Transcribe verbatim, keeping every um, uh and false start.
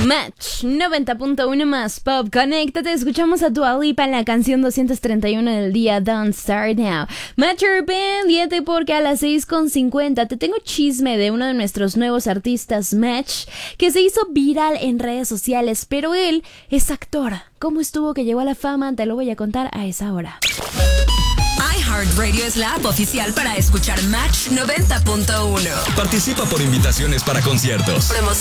Match noventa punto uno más Pop. Conéctate, escuchamos a Dua Lipa en la canción doscientos treinta y uno del día, Don't Start Now. Match pendiente porque a las seis con cincuenta te tengo chisme de uno de nuestros nuevos artistas, Match, que se hizo viral en redes sociales, pero él es actor. ¿Cómo estuvo que llegó a la fama? Te lo voy a contar a esa hora. iHeartRadio es la app oficial para escuchar Match noventa punto uno. Participa por invitaciones para conciertos,